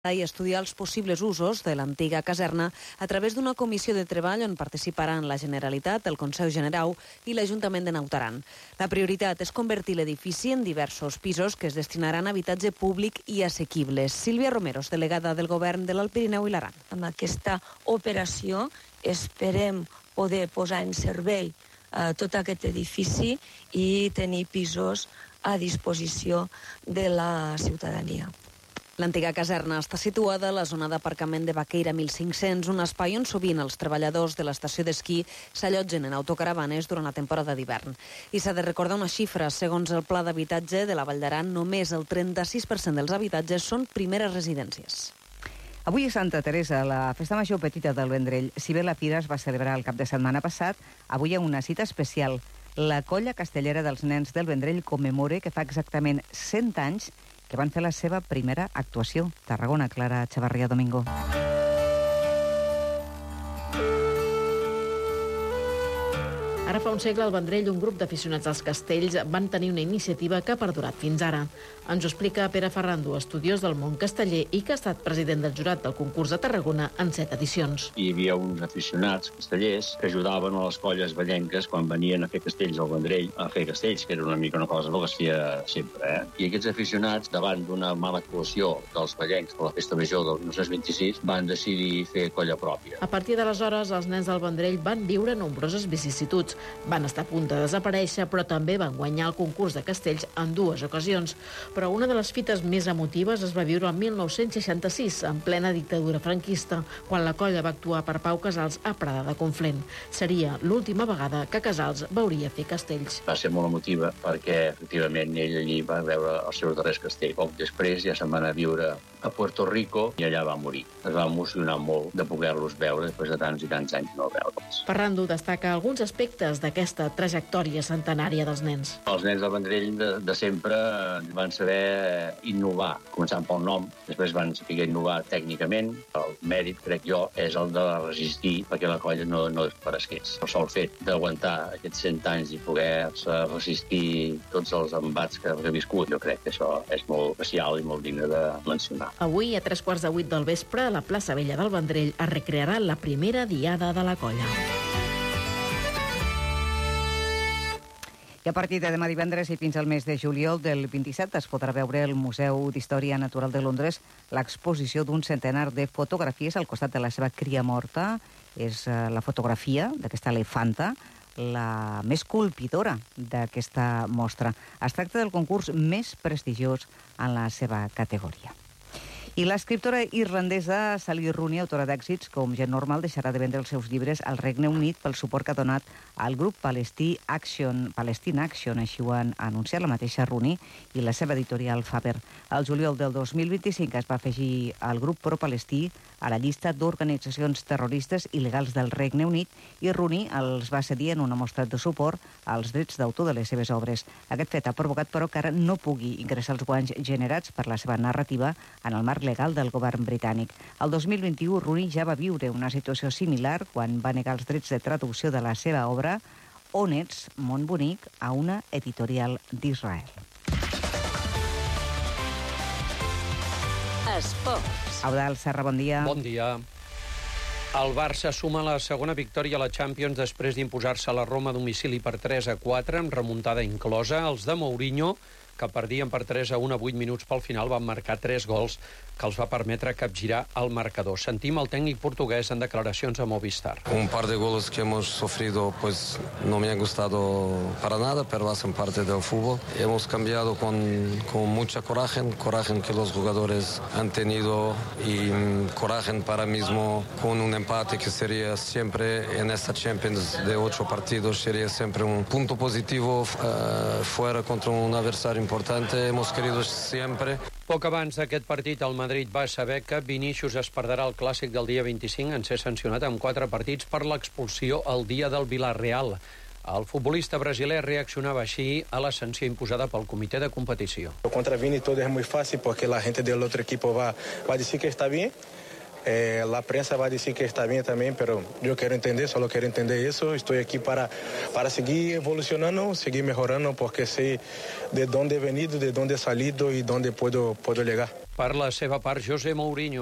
i estudiar els possibles usos de l'antiga caserna a través d'una comissió de treball on participaran la Generalitat, el Consell Generau i l'Ajuntament de Naut Aran. La prioritat és convertir l'edifici en diversos pisos que es destinaran a habitatge públic i assequibles. Sílvia Romero, delegada del Govern de l'Alt Pirineu i l'Aran. Amb aquesta operació esperem poder posar en servei tot aquest edifici i tenir pisos a disposició de la ciutadania. L'antiga caserna està situada a la zona d'aparcament de Baqueira 1500, un espai on sovint els treballadors de l'estació d'esquí s'allotgen en autocaravanes durant la temporada d'hivern. I s'ha de recordar una xifra. Segons el Pla d'Habitatge de la Vall d'Aran, només el 36% dels habitatges són primeres residències. Avui a Santa Teresa, la festa major petita del Vendrell. Si bé la fira es va celebrar el cap de setmana passat, avui hi ha una cita especial. La colla castellera dels nens del Vendrell commemora que fa exactament 100 anys que van fer la seva primera actuació. Tarragona, Clara Chavarría Domingo. Ara fa un segle, al Vendrell, un grup d'aficionats als castells van tenir una iniciativa que ha perdurat fins ara. Ens ho explica Pere Ferrando, estudiós del món casteller i que ha estat president del jurat del concurs de Tarragona en 7 edicions. Hi havia uns aficionats castellers que ajudaven a les colles vallenques quan venien a fer castells al Vendrell, a fer castells, que era una mica una cosa que es feia sempre. I aquests aficionats, davant d'una mala actuació dels vallencs per la festa major del 1926, van decidir fer colla pròpia. A partir d'aleshores, els nens del Vendrell van viure nombroses vicissituds. Van estar a punt de desaparèixer, però també van guanyar el concurs de castells en 2 ocasions. Però una de les fites més emotives es va viure el 1966, en plena dictadura franquista, quan la colla va actuar per Pau Casals a Prada de Conflent. Seria l'última vegada que Casals veuria fer castells. Va ser molt emotiva perquè, efectivament, ell allí va veure els seus darrers castells. Poc després ja se'n va anar a viure a Puerto Rico i allà va morir. Es va emocionar molt de poder-los veure després de tants i tants anys no veure'ls. Ferrando destaca alguns aspectes d'aquesta trajectòria centenària dels nens. Els nens del Vendrell de sempre van saber innovar, començant pel nom, després van saber innovar tècnicament. El mèrit, crec jo, és el de resistir perquè la colla no desaparegués. El sol fet d'aguantar aquests 100 anys i poder-se resistir tots els embats que ha viscut, jo crec que això és molt especial i molt digne de mencionar. Avui, a 7:45 del vespre, a la plaça Vella del Vendrell es recrearà la primera diada de la colla. I a partir de demà divendres i fins al mes de juliol del 27 es podrà veure al Museu d'Història Natural de Londres l'exposició d'un centenar de fotografies al costat de la seva cria morta. És la fotografia d'aquesta elefanta, la més colpidora d'aquesta mostra. Es tracta del concurs més prestigiós en la seva categoria. I l'escriptora irlandesa Sally Rooney, autora d'èxits com Gent Normal, deixarà de vendre els seus llibres al Regne Unit pel suport que ha donat al grup Palestine Action, així ho han anunciat la mateixa Rooney i la seva editorial Faber. Al juliol del 2025 es va afegir al grup pro-palestí a la llista d'organitzacions terroristes il·legals del Regne Unit i Rooney els va cedir en una mostra de suport als drets d'autor de les seves obres. Aquest fet ha provocat, però, que ara no pugui ingressar els guanys generats per la seva narrativa en el marc legal del govern britànic. El 2021, Rooney ja va viure una situació similar quan va negar els drets de traducció de la seva obra On ets, món bonic, a una editorial d'Israel. Esports. Eudald Serra, bon dia. Bon dia. El Barça suma la segona victòria a la Champions després d'imposar-se a la Roma a domicili per 3-4, amb remuntada inclosa. Els de Mourinho, que perdien per 3-1 a 8 minuts pel final, van marcar 3 gols que els va permetre capgirar el marcador. Sentim el tècnic portuguès en declaracions a Movistar. Un par de goles que hemos sufrido pues no me ha gustado para nada, pero hacen parte del fútbol. Hemos cambiado con mucha coraje que los jugadores han tenido y coraje para mismo con un empate que sería siempre en esta Champions de 8 partidos, sería siempre un punto positivo fuera contra un adversario importante. Hemos querido siempre. Poc abans d'aquest partit, el Madrid va saber que Vinícius es perdrà el clàssic del dia 25 en ser sancionat amb 4 partits per l'expulsió el dia del Villarreal. El futbolista brasiler reaccionava així a la sanció imposada pel comitè de competició. Contra Vini todo es muy fácil porque la gente del otro equipo va a decir que está bien. La prensa va a decir que está bien también, pero yo quiero entender, solo quiero entender eso. Estoy aquí para seguir evolucionando, seguir mejorando, porque sé de dónde he venido, de dónde he salido y dónde puedo llegar. Per la seva part, José Mourinho